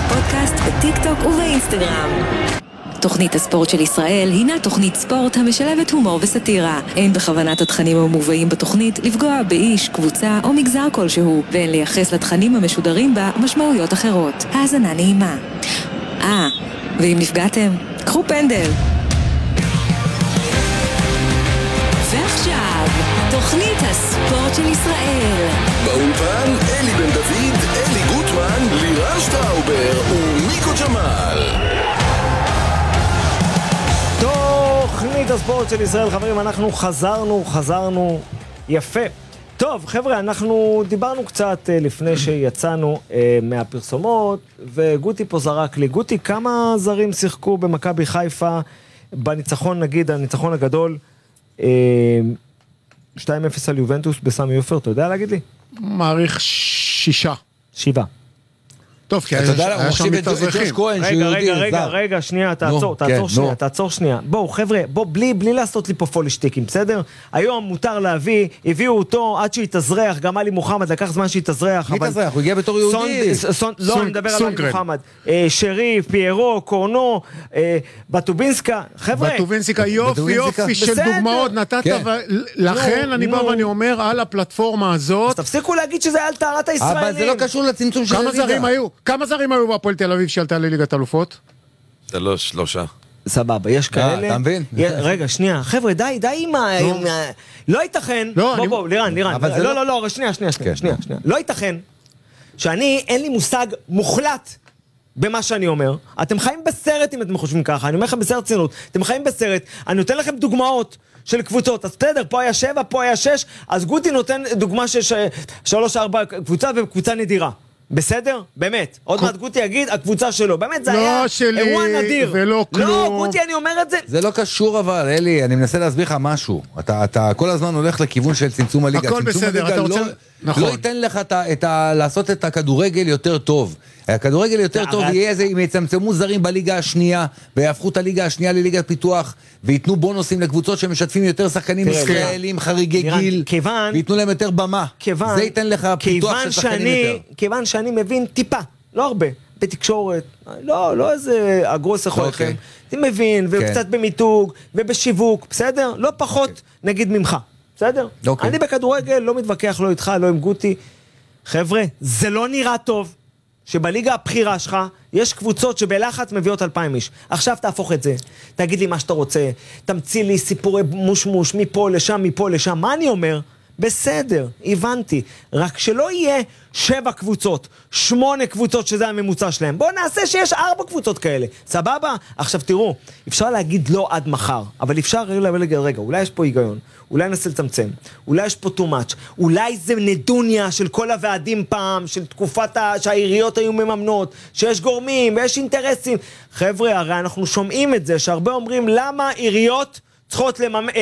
הפודקאסט בטיק טוק ובאינסטגרם. תוכנית הספורט של ישראל הינה תוכנית ספורט המשלבת הומור וסטירה. אין בכוונת התכנים המובאים בתוכנית לפגוע באיש, קבוצה או מגזר כלשהו, ואין לייחס לתכנים המשודרים בה משמעויות אחרות. האזנה נעימה. ואם נפגעתם, קחו פנדל. ועכשיו, תוכנית הספורט של ישראל. באולפן אלי בן דוד, אלי גוטמן, לירן שטראובר ומיקו ג'מאל. תוכנית הספורט של ישראל, חברים, אנחנו חזרנו יפה. טוב, חבר'ה, אנחנו דיברנו קצת לפני שיצאנו מהפרסומות, וגוטי פה זרק לי. גוטי, כמה זרים שיחקו במכבי חיפה בניצחון, נגיד, הניצחון הגדול, 2-0 על יובנטוס בסמי עופר, אתה יודע להגיד לי? מעריך 6. 7. טוב, כי היה שם מתאזרחים. רגע, שנייה, תעצור שנייה. בואו, חבר'ה, בלי לעשות לי פה פולישטיקים, בסדר? היום מותר להביא, הביאו אותו עד שהתאזרח, גם עלי מוחמד, לקח זמן שהתאזרח. מי התאזרח? הוא הגיע בתור יהודי. לא, אני מדבר על עלי מוחמד. שריף, פיירו, קורנו, בטובינסקה, חבר'ה. בטובינסקה, יופי של דוגמאות נתת, לכן אני בא ואני אומר על הפלטפורמה הזאת. אז תפסיקו להגיד שזה היה על טהרת הישראלים. אבל זה לא קשור לצמצום של הליגה. כמה זרים היו בהפועל תל אביב שעלתה לליגת אלופות? 3. סבבה, יש כאלה. אתה מבין? רגע, שנייה, חבר'ה, די עם לא ייתכן. בוא, לירן. לא, שנייה. לא ייתכן שאני, אין לי מושג מוחלט במה שאני אומר. אתם חיים בסרט אם אתם חושבים ככה, אני אומר לכם בסרט צינות. אתם חיים בסרט, אני נותן לכם דוגמאות של קבוצות, אז בסדר, פה היה 7, פה היה 6, אז גוטי נותן דוגמה של 3-4 קבוצה וקבוצה נדירה. בסדר? באמת. עוד מעט גוטי יגיד, הקבוצה שלו. באמת זה היה אירוע נדיר. ולא כלום. לא, גוטי, אני אומר את זה. זה לא קשור אבל, אלי, אני מנסה להסביר לך משהו. אתה כל הזמן הולך לכיוון של צמצום הליגה. הכל בסדר, אתה רוצה... לא ייתן לך לעשות את הכדורגל יותר טוב. הכדורגל יותר טוב יהיה איזה, אם יצמצמו זרים בליגה השנייה, ויהפכו את הליגה השנייה לליגת פיתוח, ויתנו בונוסים לקבוצות שמשתפים יותר שחקנים ישראלים, חריגי גיל, ויתנו להם יותר במה. זה ייתן לך פיתוח של שחקנים יותר. כיוון שאני מבין טיפה, לא הרבה, בתקשורת, לא איזה אגרוס יכול לכם. אני מבין, וקצת במיתוג, ובשיווק, בסדר? לא פחות נגיד ממך. בסדר? אני בכדורגל לא מתווכח, לא איתך, לא עם גוטי. חבר'ה, זה לא נראה טוב שבליגה הבחירה שלך יש קבוצות שבלחץ מביאות 2,000 איש. עכשיו תהפוך את זה. תגיד לי מה שאתה רוצה. תמציא לי סיפורי מושמוש, מפה לשם. מה אני אומר? בסדר, הבנתי. רק שלא יהיה 7 קבוצות, 8 קבוצות שזה הממוצע שלהם. בואו נעשה שיש 4 קבוצות כאלה. סבבה? עכשיו תראו, אפשר להגיד לא עד מחר, אבל אפשר רגע, אולי יש פה היגיון. אולי ננסה לצמצם, אולי יש פה too much, אולי זה נדוניה של כל הוועדים פעם, של תקופת שהעיריות היו מממנות, שיש גורמים ויש אינטרסים. חבר'ה, הרי אנחנו שומעים את זה, שהרבה אומרים למה עיריות צריכות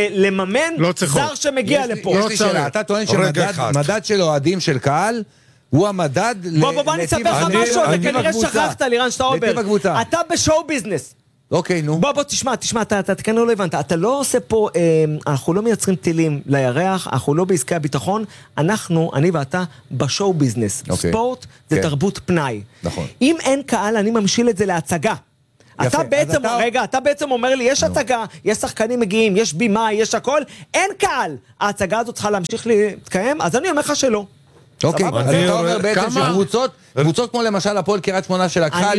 לממן זר שמגיע לפה. יש לי שאלה, אתה טוען שמדד של אוהדים של קהל, הוא המדד בוא אני אספר לך משהו, זה כנראה שכחת לירן שטראובר, אתה בשואו ביזנס. אוקיי, נו. בוא, תשמע, אתה כנראה לא הבנת, אתה לא עושה פה, אנחנו לא מייצרים טילים לירח, אנחנו לא בעסקי הביטחון, אני ואתה בשואו ביזנס. ספורט זה תרבות פנאי. נכון. אם אין קהל, אני ממשיל את זה להצגה. אתה בעצם אומר לי, יש הצגה, יש שחקנים מגיעים, יש בימה, יש הכל, אין קהל. ההצגה הזאת צריכה להמשיך להתקיים, אז אני אומר לך שלא. אוקיי, אז אתה אומר בעצם שקבוצות כמו למשל הפועל קריית שמונה שלקחה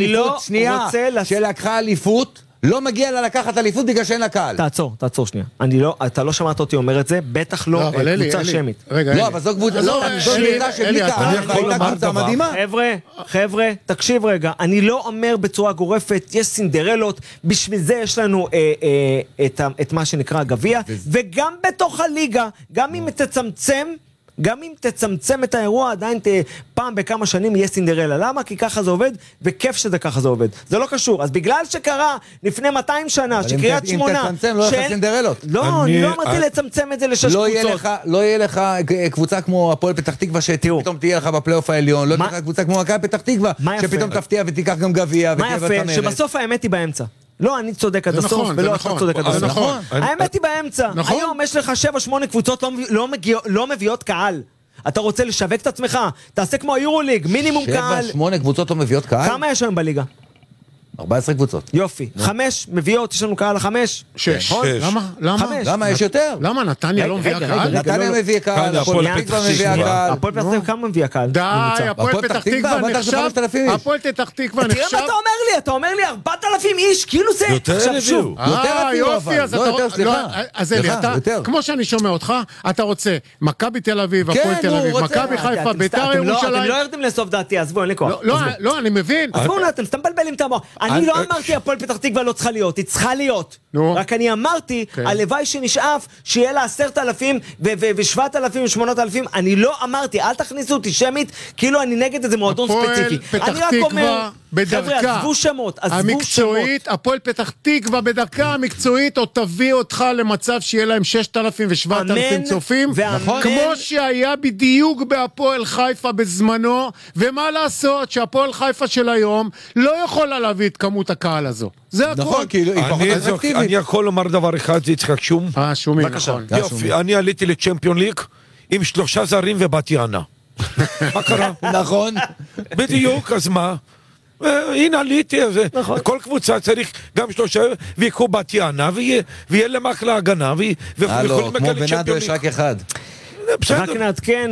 אליפות, לא מגיע לה לקחת אליפות בגלל שאין לה קהל. תעצור שנייה. אתה לא שמעת אותי אומר את זה, בטח לא קבוצה שמית. לא, אבל זו קבוצה שבלי קהל, הייתה קבוצה מדהימה. חבר'ה, תקשיב רגע, אני לא אומר בצורה גורפת, יש סינדרלות, בשביל זה יש לנו את מה שנקרא גביע, וגם בתוך הליגה, גם אם תצמצם את האירוע, עדיין פעם בכמה שנים יהיה סינדרלה. למה? כי ככה זה עובד, וכיף שזה ככה זה עובד. זה לא קשור. אז בגלל שקרה לפני 200 שנה, שקריית שמונה... אם תצמצם, לא יהיה לך סינדרלות. לא, אני לא אמרתי לצמצם את זה ל6 קבוצות. לא יהיה לך קבוצה כמו הפועל פתח תקווה, שפתאום תהיה לך בפלייאוף העליון. לא תהיה לך קבוצה כמו מכבי פתח תקווה, שפתאום תפתיע ותיקח גם גביע. מה יפה? שבסוף האמת היא באמצע. לא, אני צודק עד הסוף, ולא אתה צודק עד הסוף. האמת היא באמצע. היום יש לך 7-8 קבוצות לא מביאות קהל. אתה רוצה לשווק את עצמך? תעשה כמו היורוליג, מינימום קהל. 7-8 קבוצות לא מביאות קהל? כמה יש היום בליגה? 14 קבוצות. יופי. 5 מביאות, יש לנו קהל 5? 6. למה? 5. למה יש יותר? למה נתניה לא מביאה קהל? נתניה מביא קהל, הפועל פתח תקווה מביאה קהל. הפועל פתח תקווה כמה מביאה קהל? די, הפועל פתח תקווה נחשב, הפועל פתח תקווה תראה נחשב. מה אתה אומר לי 4,000 איש, כאילו זה... יותר הביאו. יופי, אז אתה... יותר, סליחה. אז אלי, אתה, כמו שאני שומע אותך, אתה רוצה מכבי תל אביב, הפועל תל אביב, מכבי חיפה, בית"ר ירושלים. אתם לא יורדים לסוף דעתי, עזבו, אין לי כוח. לא, אני מבין. עזבו, אתם סתם מבלבלים את המוח. אני לא אמרתי הפועל פתח תקווה לא צריכה להיות, היא צריכה להיות. רק אני אמרתי, הלוואי שנשאף שיהיה לה 10,000 ו7,000 ו8,000, אני לא אמרתי, אל תכניסו אותי שמית, כאילו אני נגד איזה מועדון ספציפי. אני רק אומר, חבר'ה, עזבו שמות, המקצועית, הפועל פתח תקווה בדרכה המקצועית, או תביא אותך למצב שיהיה להם 6,000 ו7,000 צופים, כמו שהיה בדיוק בהפועל חיפה בזמנו, ומה לעשות שהפועל חיפה של היום לא יכולה להביא את כמות הקהל הזו. זה הכל. נכון, כי היא פחות אטרקטיבית. אני יכול לומר דבר אחד, זה יצחק שום. שומי, נכון. יופי, אני עליתי לצ'מפיון ליג עם 3 זרים ובאתי ענה. מה קרה? נכון. בדיוק, אז מה? הנה עליתי, כל קבוצה צריך גם 3 ויקחו באתי ענה, ויהיה להם אחלה הגנה, הלו, כמו בנאדו יש רק אחד. רק נעדכן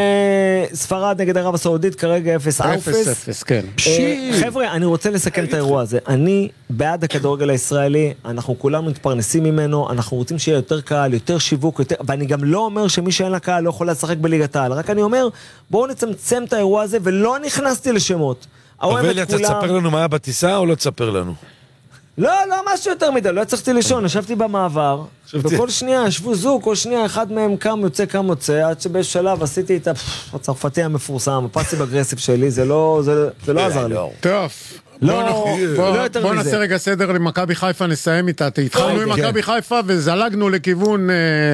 שספרד נגד ערב הסעודית כרגע 0-0. כן. חבר'ה, אני רוצה לסכם את האירוע הזה. אני בעד הכדורגל הישראלי, אנחנו כולנו מתפרנסים ממנו, אנחנו רוצים שיהיה יותר קהל, יותר שיווק, ואני גם לא אומר שמי שאין לה קהל לא יכול לשחק בליגת העל, רק אני אומר, בואו נצמצם את האירוע הזה, ולא נכנסתי לשמות. אבל אתה תספר לנו מה היה בטיסה או לא תספר לנו? לא משהו יותר מדי, לא הצלחתי לישון, ישבתי במעבר, וכל שנייה ישבו זוג, כל שנייה אחד מהם קם יוצא, עד שבשלב עשיתי את הצרפתי המפורסם, הפאסיב אגרסיב שלי, זה לא עזר לי. טוב, בוא נעשה רגע סדר למכבי חיפה, נסיים איתה, התחלנו עם מכבי חיפה וזלגנו לכיוון...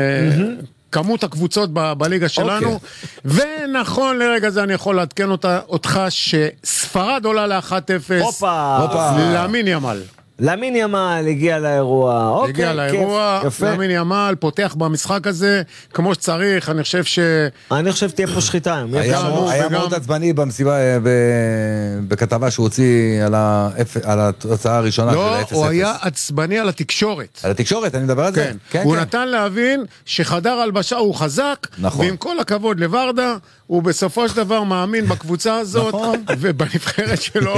כמות הקבוצות בליגה שלנו, ונכון לרגע זה אני יכול לעדכן אותך שספרד עולה ל-1-0 למין ימל. למין ימל הגיע לאירוע, הגיע לאירוע, למין ימל פותח במשחק הזה כמו שצריך, אני חושב תהיה פה שחיטה. היה מאוד עצבני במסיבה, בכתבה שהוא הוציא על התוצאה הראשונה של ה-0-0. לא, הוא היה עצבני על התקשורת. על התקשורת, אני מדבר על זה? הוא נתן להבין שחדר הלבשה הוא חזק, ועם כל הכבוד לוורדה, הוא בסופו של דבר מאמין בקבוצה הזאת, ובנבחרת שלו.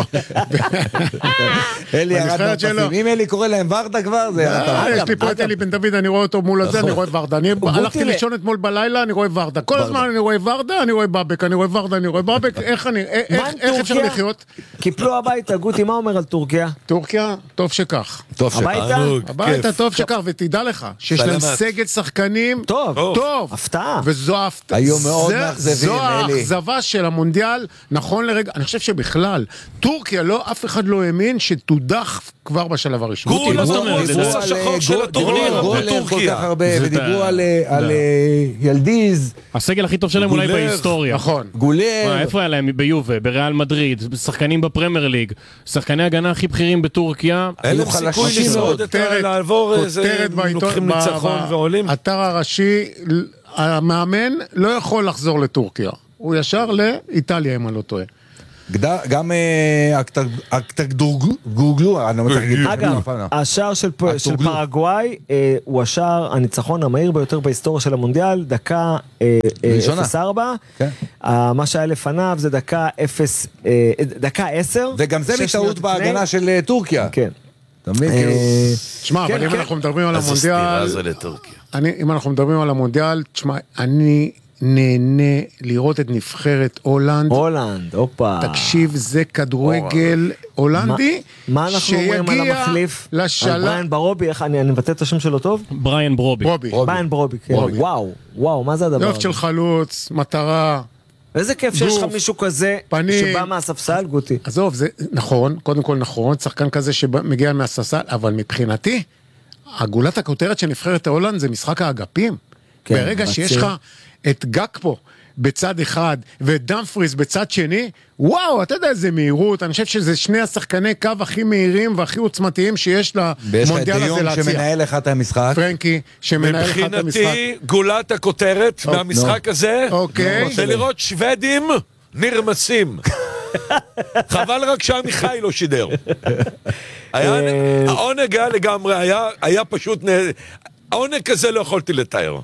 אלי ירד מהפסים. אם אלי קורא להם ורדה כבר, זה... יש לי פה את אלי בן דוד, אני רואה אותו מול הזה, אני רואה ורדה. אני הלכתי לישון אתמול בלילה, אני רואה ורדה. כל הזמן אני רואה ורדה, אני רואה בבק, אני רואה ורדה, אני רואה בבק. איך אפשר לחיות? קיפלו הביתה, גוטי, מה אומר על טורקיה? טורקיה, טוב שכך. הביתה טוב שכך, ותדע לך, שיש להם סגל שחקנים טוב. הפתעה. וזו הפתעה. היו מאוד מאכזבים. זו האכזבה של המונדיאל, נכון לרגע, אני חושב שבכלל, טורקיה, אף אחד לא האמין שתודח כבר בשלב הראשון. גול, זה השחור של הטורניר, בטורקיה. ודיברו על ילדיז. הסגל הכי טוב שלהם אולי בהיסטוריה. נכון. גולר. איפה היה להם? ביובה, בריאל מדריד, שחקנים בפרמייר ליג, שחקני הגנה הכי בכירים בטורקיה. אין להם סיכוי לשרוד לעבור איזה, לוקחים ניצחון ועולים. אתר הראשי, המאמן לא יכול לחזור לטורקיה. הוא ישר לאיטליה, אם אני לא טועה. גם גוגלו, אני לא מצליח להגיד. אגב, השער של פרגוואי הוא השער הניצחון המהיר ביותר בהיסטוריה של המונדיאל, דקה 0-4. מה שהיה לפניו זה דקה 10. וגם זה מטעות בהגנה של טורקיה. כן. תשמע, אבל אם אנחנו מדברים על המונדיאל, אם אנחנו מדברים על המונדיאל, תשמע, אני נהנה לראות את נבחרת הולנד. אופה. תקשיב, זה כדורגל הולנדי, מה אנחנו אומרים על המחליף? בריין ברובי, איך אני מבטא את השם שלו טוב? בריין ברובי. בריין ברובי, כן. וואו, מה זה הדבר הזה? יופי של חלוץ, מטרה. איזה כיף שיש לך מישהו כזה שבא מהספסל, גוטי. עזוב, זה נכון, קודם כל נכון, שחקן כזה שמגיע מהספסל, אבל מבחינתי, הגולת הכותרת של נבחרת ההולנד זה משחק האגפים. ברגע שיש לך את גאקפו בצד אחד ודמפריס בצד שני, וואו, אתה יודע איזה מהירות, אני חושב שזה שני השחקני קו הכי מהירים והכי עוצמתיים שיש למונדיאל הזה להציע. שמנהל לך את המשחק. פרנקי, שמנהל לך את המשחק. מבחינתי, גולת הכותרת מהמשחק הזה, זה לראות שוודים נרמסים. חבל רק שעמיחי לא שידר. העונג היה לגמרי, היה פשוט, העונג כזה לא יכולתי לתאר.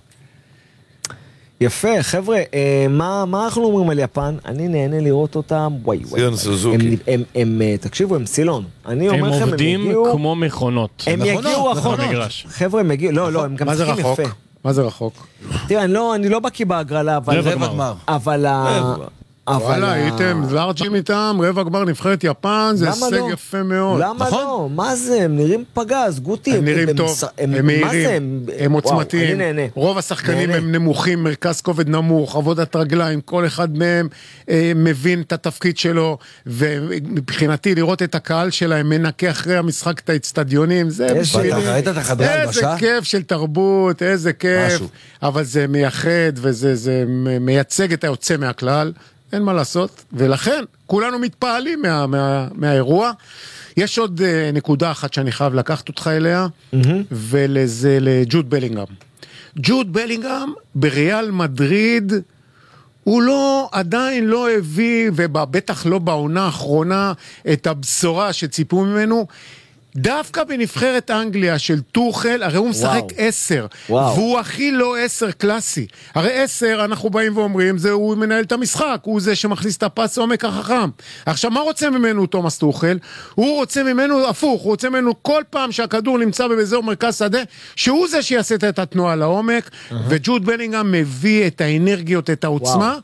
יפה, חבר'ה, מה אנחנו אומרים על יפן? אני נהנה לראות אותם, וואי. ציון סוזוקי. תקשיבו, הם סילון. הם עובדים כמו מכונות. הם יגיעו אחרונות. חבר'ה, הם הגיעו, לא, הם גם צריכים יפה. מה זה רחוק? תראה, אני לא בקיא בהגרלה, אבל וואלה, הייתם לארג'ים איתם, רבע גמר נבחרת יפן, זה הישג יפה מאוד. למה לא? מה זה? הם נראים פגז, גוטי. הם נראים טוב, הם מהירים, הם עוצמתיים. רוב השחקנים הם נמוכים, מרכז כובד נמוך, עבודת רגליים, כל אחד מהם מבין את התפקיד שלו, ומבחינתי לראות את הקהל שלהם מנקה אחרי המשחק את האצטדיונים, זה בשבילי. איזה כיף של תרבות, איזה כיף. אבל זה מייחד וזה מייצג את היוצא מהכלל. אין מה לעשות, ולכן כולנו מתפעלים מהאירוע. יש עוד נקודה אחת שאני חייב לקחת אותך אליה, ולזה לג'וד בלינגהם. ג'וד בלינגהם בריאל מדריד, הוא עדיין לא הביא, ובטח לא בעונה האחרונה, את הבשורה שציפו ממנו, דווקא בנבחרת אנגליה של טוחל, הרי הוא משחק 10, והוא הכי לא 10 קלאסי. הרי 10, אנחנו באים ואומרים, הוא מנהל את המשחק, הוא זה שמכניס את הפס עומק החכם. עכשיו, מה רוצה ממנו תומאס טוחל? הוא רוצה ממנו הפוך, הוא רוצה ממנו כל פעם שהכדור נמצא באזור מרכז שדה, שהוא זה שיעשה את התנועה לעומק, וג'וד בלינגהם מביא את האנרגיות, את העוצמה,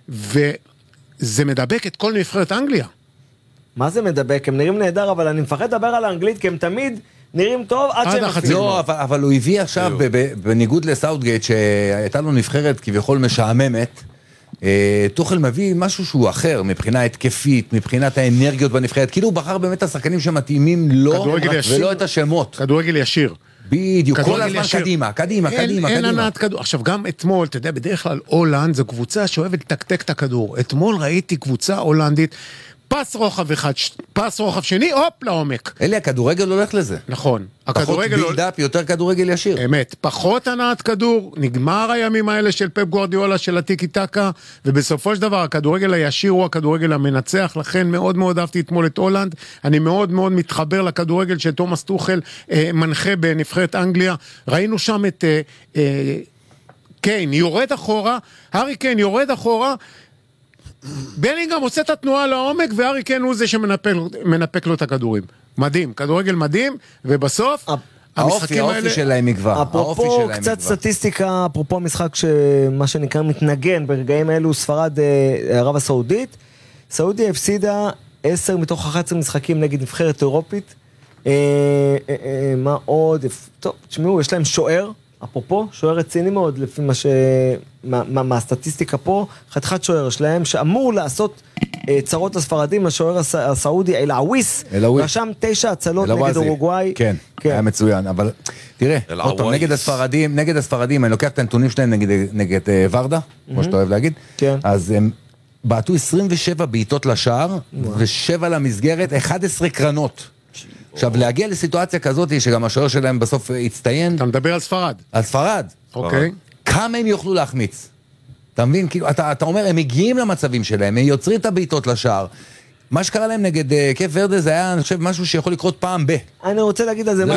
וזה מדבק את כל נבחרת אנגליה. מה זה מדבק? הם נראים נהדר, אבל אני מפחד לדבר על האנגלית, כי הם תמיד נראים טוב עד שהם מפסידים. לא, אבל הוא הביא עכשיו, בניגוד לסאוטגייט, שהייתה לו נבחרת כביכול משעממת, טוחל מביא משהו שהוא אחר, מבחינה התקפית, מבחינת האנרגיות בנבחרת, כאילו הוא בחר באמת השחקנים שמתאימים לו, ולא את השמות. כדורגל ישיר. בדיוק, כל הזמן קדימה. אין ענת כדור. עכשיו גם אתמול, אתה יודע, בדרך כלל הולנד זו קבוצה שאוהבת לתקתק את הכדור. אתמול ראיתי קבוצה הולנדית, פס רוחב אחד, פס רוחב שני, הופ, לעומק. אלי, הכדורגל הולך לזה. נכון. פחות בילדאפ, יותר כדורגל ישיר. אמת, פחות הנעת כדור, נגמר הימים האלה של פפ גוארדיולה, של הטיקי טקה, ובסופו של דבר, הכדורגל הישיר הוא הכדורגל המנצח, לכן מאוד מאוד אהבתי אתמול את הולנד, אני מאוד מאוד מתחבר לכדורגל של תומאס טוחל, מנחה בנבחרת אנגליה, ראינו שם את קיין, יורד אחורה, הארי קיין יורד אחורה, בלינגהם עושה את התנועה לעומק, והארי קיין הוא זה שמנפק לו את הכדורים. מדהים, כדורגל מדהים, ובסוף האופי שלהם יגבר. אפרופו קצת סטטיסטיקה, אפרופו משחק שמה שנקרא מתנגן ברגעים האלו, ספרד ערב הסעודית, סעודיה הפסידה 10 מתוך 11 משחקים נגד נבחרת אירופית. מה עוד? טוב, תשמעו, יש להם שוער, אפרופו, שוער רציני מאוד, לפי מהסטטיסטיקה פה, חתיכת שוער שלהם, שאמור לעשות צרות הספרדים, השוער הסעודי, אל-עוויס, רשם 9 הצלות נגד אורוגוואי. כן, היה מצוין, אבל תראה, נגד הספרדים, אני לוקח את הנתונים שלהם נגד ורדה, כמו שאתה אוהב להגיד, אז הם בעטו 27 בעיטות לשער, ו7 למסגרת, 11 קרנות. עכשיו, להגיע לסיטואציה כזאת, שגם השוער שלהם בסוף הצטיין. אתה מדבר על ספרד. על ספרד. אוקיי. כמה הם יוכלו להחמיץ? אתה מבין? כאילו, אתה אומר, הם מגיעים למצבים שלהם, הם יוצרים את הבעיטות לשער. מה שקרה להם נגד קייפ ורדה, זה היה, אני חושב, משהו שיכול לקרות פעם אני רוצה להגיד על זה,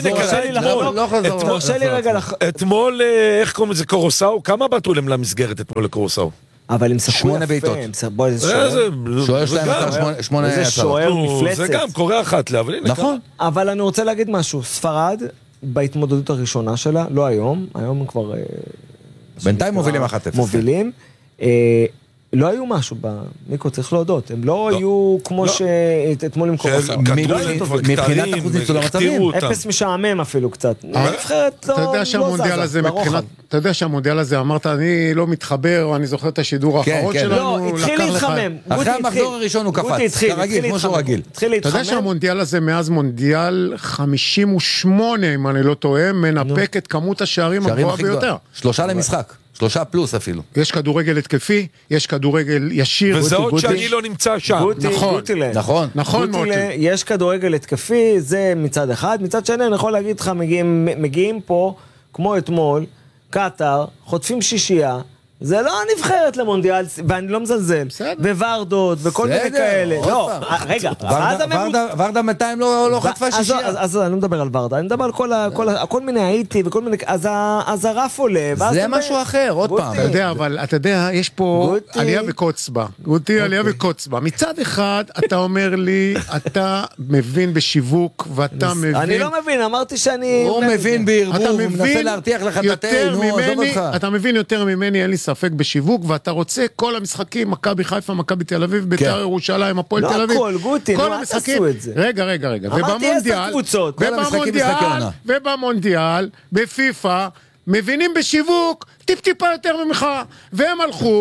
אתמול, איך קוראים לזה, קורוסאו? כמה בעטו להם למסגרת אתמול לקורוסאו? אבל הם שחקו יפה, שוער שלהם עשה 8 הצלות. זה גם קורה אחת לה, אבל הנה ככה. אבל אני רוצה להגיד משהו, ספרד, בהתמודדות הראשונה שלה, לא היום, היום הם כבר... בינתיים מובילים 1-0. מובילים. לא היו משהו במיקרו, צריך להודות. הם לא היו כמו שאתמול עם קורסה. מבחינת אחוז ניצול המצבים. 0 משעמם אפילו קצת. נבחרת לא זזה, ברוחב. אתה יודע שהמונדיאל הזה, אמרת, אני לא מתחבר, אני זוכר את השידור האחרון שלנו. לא, התחיל להתחמם. אחרי המחזור הראשון הוא קפץ. כמו שהוא רגיל. אתה יודע שהמונדיאל הזה, מאז מונדיאל 58, אם אני לא טועה, מנפק את כמות השערים הגבוהה ביותר. 3 למשחק. 3 פלוס אפילו. יש כדורגל התקפי, יש כדורגל ישיר. וזה עוד שאני לא נמצא שם. נכון מוטי. יש כדורגל התקפי, זה מצד אחד. מצד שני, אני יכול להגיד לך, מגיעים פה, כמו אתמול, קטר, חוטפים שישייה, זה לא נבחרת למונדיאל, ואני לא מזלזל. וורדות, וכל מיני כאלה. לא, רגע, ורדה 200 לא חטפה שישייה. אז אני לא מדבר על ורדה, אני מדבר על כל מיני הייתי, וכל מיני, אז הרף עולה. זה משהו אחר, עוד פעם. אתה יודע, אבל אתה יודע, יש פה עלייה וקוצבה. גוטי, עלייה וקוצבה. מצד אחד, אתה אומר לי, אתה מבין בשיווק, ואתה מבין... אני לא מבין, אמרתי שאני... הוא מבין בערבוב, הוא מנסה להרתיח לך את התה, נו, עזוב אותך. אתה מבין יותר ממני, אין לי ספק בשיווק, ואתה רוצה כל המשחקים, מכבי חיפה, מכבי תל אביב, בית"ר ירושלים, הפועל תל אביב. לא הכל, גוטי, כל לא המשחקים. רגע. אמרתי 10 קבוצות. ובמונדיאל, בפיפה, מבינים בשיווק, טיפה יותר ממך, והם הלכו,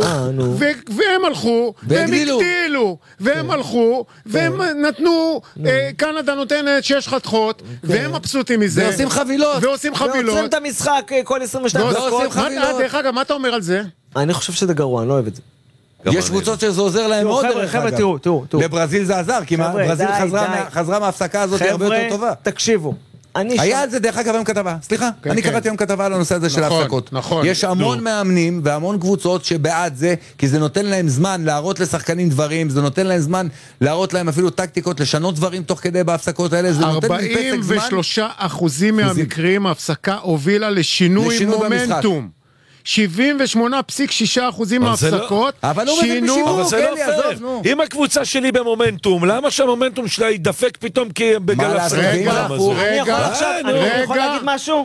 והם הגדילו, והם הלכו, והם נתנו, קנדה נותנת 6 חתכות, והם מבסוטים מזה. ועושים חבילות. ועוצרים את המשחק כל 22 דקות. דרך אגב, מה אתה אומר על זה? אני חושב שזה גרוע, אני לא אוהב את זה. יש קבוצות שזה עוזר להם מאוד דרך אגב. חבר'ה, תראו. לברזיל זה עזר, כי ברזיל חזרה מההפסקה הזאת הרבה יותר טובה. תקשיבו. היה על זה דרך אגב היום כתבה, סליחה, אני קראתי היום כתבה על הנושא הזה של ההפסקות. יש המון מאמנים והמון קבוצות שבעד זה, כי זה נותן להם זמן להראות לשחקנים דברים, זה נותן להם זמן להראות להם אפילו טקטיקות, לשנות דברים תוך כדי בהפסקות האלה, זה נותן פסק זמן. 43% מהמקרים ההפסקה הובילה לשינוי מומנטום. 78.6% מההפסקות, אבל הוא מבין בשיווק, אבל זה לא פייר. אם הקבוצה שלי במומנטום, למה שהמומנטום שלה ידפק פתאום בגלל אני יכול להגיד משהו?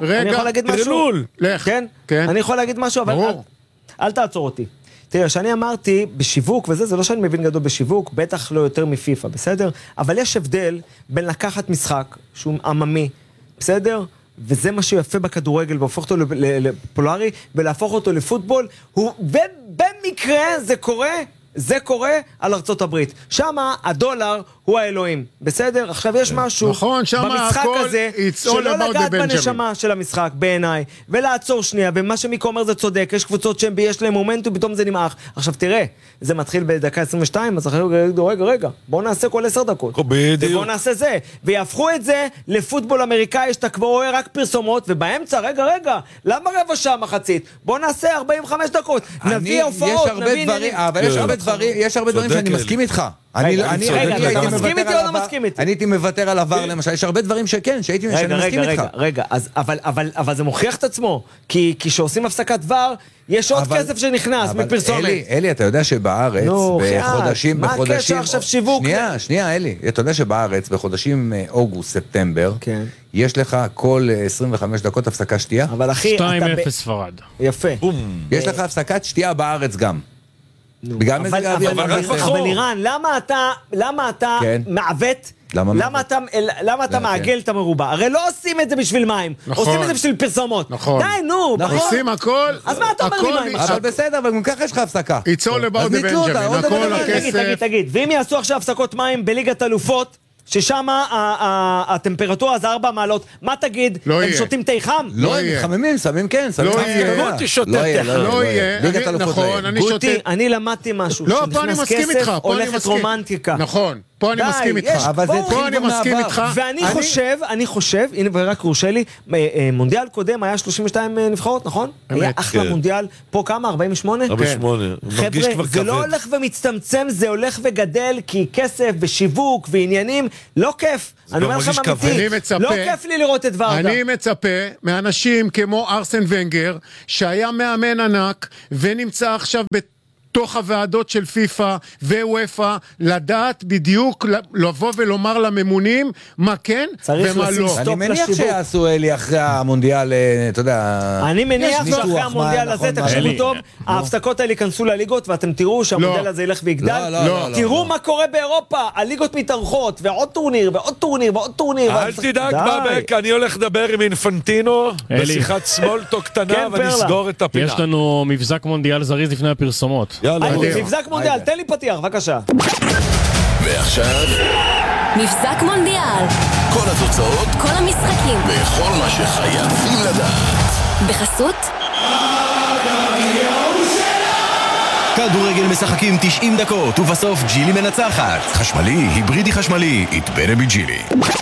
אני יכול להגיד משהו, אבל אל תעצור אותי. תראה, שאני אמרתי בשיווק, וזה, זה לא שאני מבין גדול בשיווק, בטח לא יותר מפיפה, בסדר? אבל יש הבדל בין לקחת משחק שהוא עממי, בסדר? וזה מה שיפה בכדורגל, והופך אותו לפולרי, ולהפוך אותו לפוטבול, ובמקרה זה קורה על ארצות הברית. שמה הדולר הוא האלוהים, בסדר? עכשיו יש משהו במשחק הזה, שלא לגעת בנשמה של המשחק, בעיניי, ולעצור שנייה, ומה שמיקו אומר זה צודק, יש קבוצות שיש להם מומנטום, פתאום זה נמעך. עכשיו תראה, זה מתחיל בדקה 22, אז רגע, בואו נעשה כל 10 דקות. ובואו נעשה זה, ויהפכו את זה לפוטבול אמריקאי, שאתה כבר רואה רק פרסומות, ובאמצע, רגע, למה רבע שעה מחצית? בואו נעשה 45 דקות, נביא הופעות, נביא עניינים. אבל יש הרבה דברים שאני מסכים איתך. אתה מסכים איתי או לא מסכים איתי? אני הייתי מוותר על עבר למשל, יש הרבה דברים שכן, שאני מסכים איתך. רגע, אבל זה מוכיח את עצמו, כי כשעושים הפסקת דבר, יש עוד כסף שנכנס מפרסומת. אלי, אתה יודע שבארץ, בחודשים... מה הקשר עכשיו שיווק? שנייה, אלי, אתה יודע שבארץ, בחודשים אוגוסט, ספטמבר, יש לך כל 25 דקות הפסקה שתייה? 2-0 ספרד. יפה. יש לך הפסקת שתייה בארץ גם. אבל איראן, למה אתה מעוות? למה אתה מעגל את המרובה? הרי לא עושים את זה בשביל מים, עושים את זה בשביל פרסומות. די, נו, עושים הכל. אז מה אתה אומר לי מים? אבל בסדר, אבל גם ככה יש לך הפסקה. יצאו לבאו בנג'מין, הכל הכסף. תגיד, ואם יעשו עכשיו הפסקות מים בליגת אלופות, ששם הטמפרטורה זה 4 מעלות, מה תגיד? הם שותים תה חם? לא יהיה. חממים, שמים כן. לא יהיה. לא יהיה. נכון, אני שותה. גוטי, אני למדתי משהו. לא, פה אני מסכים איתך. הולכת רומנטיקה. נכון. פה אני מסכים איתך. פה אני מסכים איתך. ואני חושב, הנה ורק רושא לי, מונדיאל קודם היה 32 נבחרות, נכון? היה אחלה מונדיאל. פה כמה? 48? 48. חבר'ה, זה לא הולך ומצטמצם, זה הולך וגדל, כי כסף ושיווק ועניינים, לא כיף. אני אומר לכם אמיתי, לא כיף לי לראות את ורדה. אני מצפה מאנשים כמו ארסן ונגר, שהיה מאמן ענק, ונמצא עכשיו בתוך הוועדות של פיפה וויפה, לדעת בדיוק, לבוא ולומר לממונים מה כן ומה לא. אני מניח שיעשו אלי אחרי המונדיאל, אתה יודע... אני מניח שאחרי המונדיאל הזה, תקשיבו טוב, ההפסקות האלה ייכנסו לליגות, ואתם תראו שהמונדיאל הזה ילך ויגדל. תראו מה קורה באירופה, הליגות מתארחות, ועוד טורניר, ועוד טורניר, ועוד טורניר. אל תדאג, בבק, אני הולך לדבר עם אינפנטינו, בשיחת סמולטו קטנה, ונסגור את הפינה. יש לנו מבזק מונדיאל זריז לפני הפרסומות. מבזק מונדיאל, תן לי פתיח, בבקשה. ועכשיו מבזק מונדיאל, כל התוצאות, כל המשחקים, וכל מה שחייבים לדעת. בחסות כדורגל משחקים 90 דקות ובסוף ג'ילי מנצחת. חשמלי, היברידי חשמלי, יתברה בג'ילי.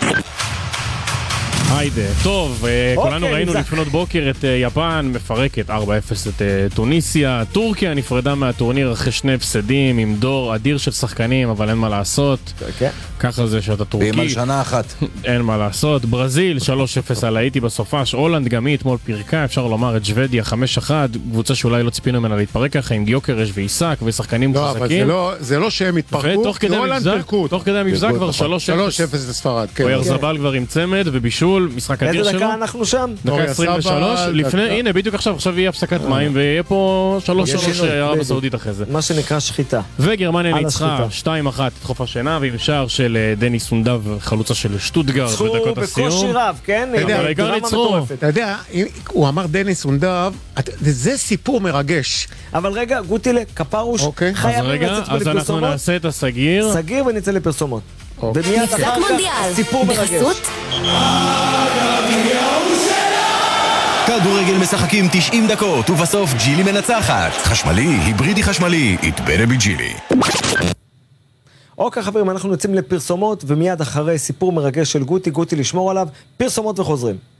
היידה, טוב, כולנו ראינו לפנות בוקר את יפן מפרקת 4-0 את טוניסיה. טורקיה נפרדה מהטורניר אחרי 2 הפסדים עם דור אדיר של שחקנים, אבל אין מה לעשות. ככה זה שאתה טורקי. ועם על שנה אחת. אין מה לעשות. ברזיל 3-0 על האיטי בסופש. הולנד גם היא אתמול פירקה, אפשר לומר את שוודיה 5-1, קבוצה שאולי לא ציפינו ממנה להתפרק ככה עם גיוקרש ועיסק ושחקנים חזקים. לא, זה לא שהם התפרקו, כי הולנד פירקו. תוך כדי המבזק כבר 3-0 לספרד. אוירזבל כבר עם צמד ובישול. משחק אדיר שלו. איזה דקה אנחנו שם? דקה 23, לפני, הנה בדיוק עכשיו יהיה הפסקת מים ויהיה פה 3-3 ערב הסעודית אחרי זה. מה שנקרא שחיטה. וגרמניה ניצחה 2-1 את חוף השינה ועם שער של דניס סונדב, חלוצה של שטוטגרד בדקות הסיום. בקושי רב, כן? אבל העיקר ניצחו. אתה יודע, הוא אמר דניס סונדב, זה סיפור מרגש. אבל רגע, גוטילה, כפרוש, חייבים לצאת פה לפרסומות. אז אנחנו נעשה את הסגיר. סגיר ונצא לפרסומות. ומיד אחר כך סיפור מרגש. כדורגל משחקים 90 דקות ובסוף ג'ילי מנצחת. חשמלי, היברידי חשמלי, יתברה בג'ילי. אוקיי חברים, אנחנו יוצאים לפרסומות ומיד אחרי סיפור מרגש של גוטי לשמור עליו, פרסומות וחוזרים.